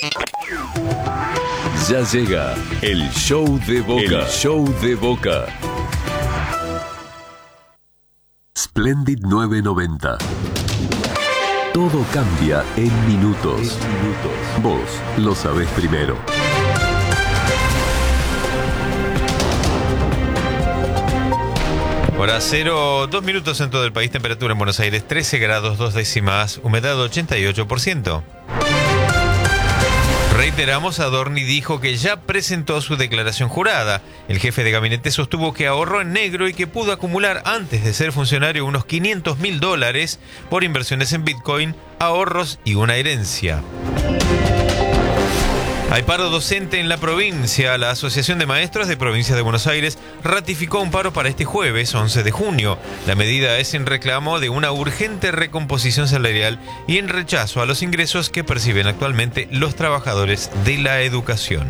Ya llega el show de Boca. El show de Boca. Splendid 990. Todo cambia en minutos. Vos lo sabés primero. Hora 0, 2 minutos en todo el país. Temperatura en Buenos Aires 13 grados 2 décimas. Humedad 88%. Reiteramos, Adorni dijo que ya presentó su declaración jurada. El jefe de gabinete sostuvo que ahorró en negro y que pudo acumular antes de ser funcionario unos $500.000 por inversiones en Bitcoin, ahorros y una herencia. Hay paro docente en la provincia. La Asociación de Maestros de Provincia de Buenos Aires ratificó un paro para este jueves 11 de junio. La medida es en reclamo de una urgente recomposición salarial y en rechazo a los ingresos que perciben actualmente los trabajadores de la educación.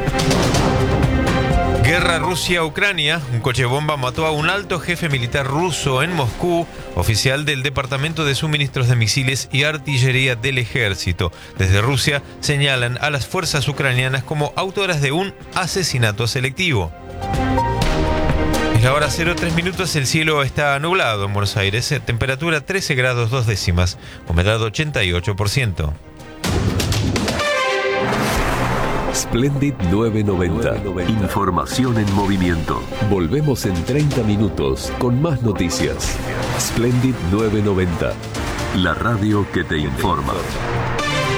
Guerra Rusia-Ucrania. Un coche bomba mató a un alto jefe militar ruso en Moscú, oficial del Departamento de Suministros de Misiles y Artillería del Ejército. Desde Rusia señalan a las fuerzas ucranianas como autoras de un asesinato selectivo. Es la hora 03 minutos, el cielo está nublado en Buenos Aires, temperatura 13 grados 2 décimas, humedad 88%. Splendid 990. Información en movimiento. Volvemos en 30 minutos con más noticias. Splendid 990. La radio que te informa.